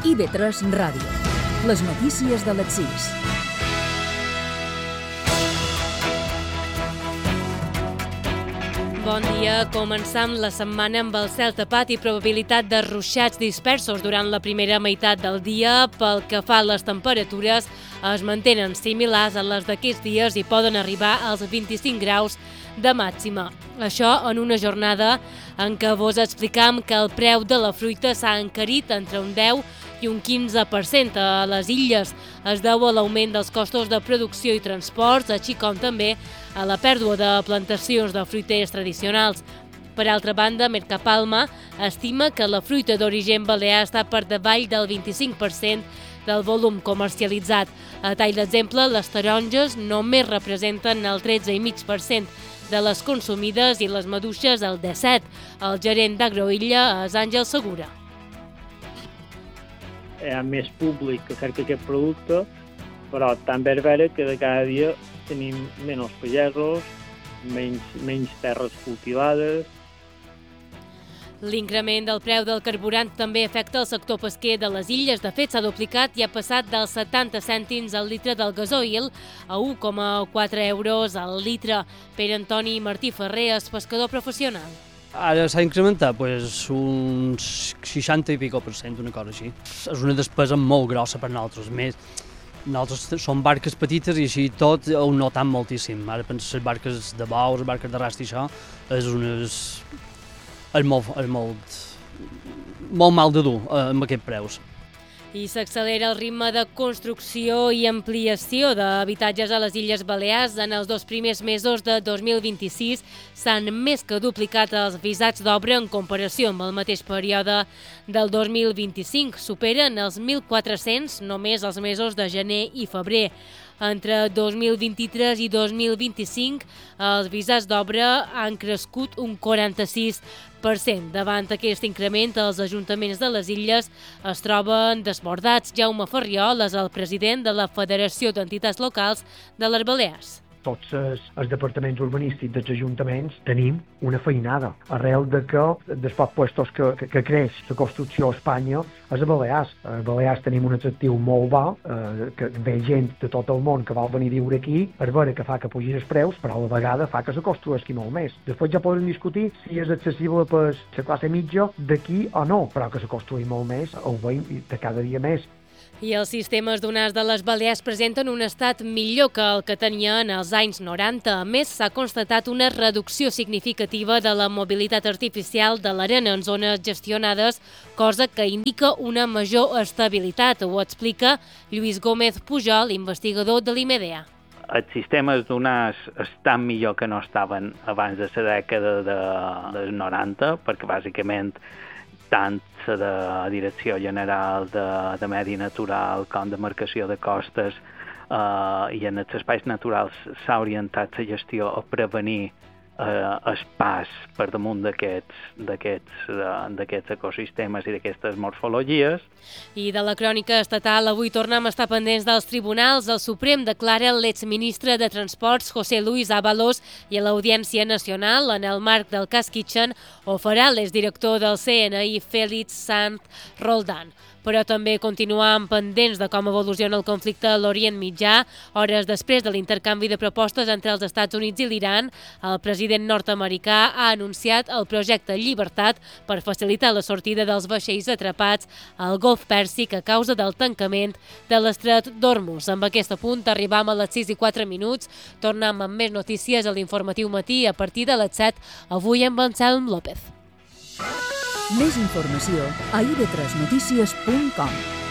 IB3 Ràdio. Les notícies de les 6. Bon dia. Començam la setmana amb el cel tapat i probabilitat de ruixats dispersos durant la primera meitat del dia. Pel que fa a les temperatures, es mantenen similars a les d'aquests dies i poden arribar als 25 graus de màxima. Això en una jornada en què vos explicam que el preu de la fruita s'ha encarit entre un 10 i un 15% a les illes. Es deu a l'augment dels costos de producció i transports, així com també a la pèrdua de plantacions de fruiters tradicionals. Per altra banda, Mercapalma estima que la fruita d'origen balear està per davall del 25% del volum comercialitzat. A tall d'exemple, les taronges només representen el 13,5% de les consumides i les maduixes el 17%. El gerent d'Agroilla és Àngel Segura. Hi ha més públic que cerca aquest producte, però també és vera que de cada dia tenim menys pagesos, menys terres cultivades. L'increment del preu del carburant també afecta el sector pesquer de les illes. De fet, s'ha duplicat i ha passat dels 70 cèntims al litre del gasoil a 1,4 euros al litre. Pere Antoni Martí Ferrer és pescador professional. Ara s'ha incrementat uns 60 i pico %, una cosa així. És una despesa molt grossa per nosaltres. Nosaltres som barques petites i així tot ho notam moltíssim. Ara penso les barques de bous, les barques de rast i això, és molt mal de dur amb aquests preus. I s'accelera el ritme de construcció i ampliació d'habitatges a les Illes Balears. En els 2 primers mesos de 2026 s'han més que duplicat els visats d'obra en comparació amb el mateix període del 2025. Superen els 1.400 només els mesos de gener i febrer. Entre 2023 i 2025, els visats d'obra han crescut un 46%. Davant aquest increment, els ajuntaments de les illes es troben desbordats. Jaume Ferriol és el president de la Federació d'Entitats Locals de les Balears. Tots els departaments urbanístics dels ajuntaments tenim una feinada. Arrel de que dels pocs puestos que creix la construcció a Espanya és a Balears. A Balears tenim un atractiu molt bo, que ve gent de tot el món que vol venir a viure aquí, és vera que fa que pugin els preus, però a la vegada fa que se construeixi molt més. Després ja podem discutir si és accessible per la classe mitja d'aquí o no, però que se construï molt més, ho veiem de cada dia més. I els sistemes dunars de les Balears presenten un estat millor que el que tenien als anys 90. A més, s'ha constatat una reducció significativa de la mobilitat artificial de l'arena en zones gestionades, cosa que indica una major estabilitat. Ho explica Lluís Gómez Pujol, investigador de l'IMEDEA. Els sistemes dunars estan millor que no estaven abans de la dècada dels 90, perquè bàsicament tant la Direcció General de Medi Natural com de marcació de costes i en els espais naturals s'ha orientat la gestió a prevenir el pas per damunt d'aquests ecosistemes i d'aquestes morfologies. I de la crònica estatal, avui tornem a estar pendents dels tribunals. El Suprem declara l'exministre de Transports, José Luis Ábalos, i a l'Audiència Nacional, en el marc del cas Kitchen, ho farà l'exdirector del CNI, Félix Sanz Roldán. Però també continuam pendents de com evoluciona el conflicte a l'Orient Mitjà. Hores després de l'intercanvi de propostes entre els Estats Units i l'Iran, el president nord-americà ha anunciat el projecte Llibertat per facilitar la sortida dels vaixells atrapats al Golf Pèrsic a causa del tancament de l'estret d'Hormuz. Amb aquest punt arribam a les 6:04. Tornem amb més notícies a l'informatiu matí a partir de les 7, avui amb Anselm López. Més informació a ib3notícies.com.